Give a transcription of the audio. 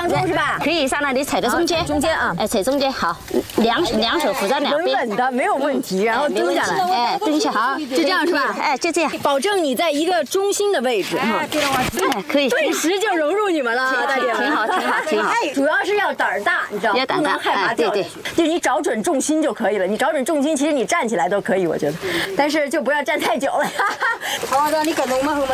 当中是吧？ 可以上来，你踩在中间， 中间啊， 哎，踩中间好，两手扶在两边， 稳稳的，没有问题，然后蹲下来， 哎，蹲下好， 就这样是吧？ 哎，就这样， 保证你在一个中心的位置哈。 哎，可以， 顿时就融入你们了，大姐们， 挺好，挺好，挺好。 主要是要胆儿大，你知道吗？不能害怕掉下去，就你找准重心就可以了。你找准重心，其实你站起来都可以，我觉得，但是就不要站太久了。 好的，你跟着我们后面。